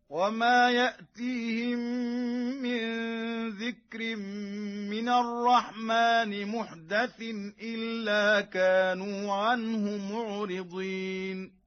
وما يأتيهم من ذكر من الرحمن محدث إلا كانوا عنه معرضين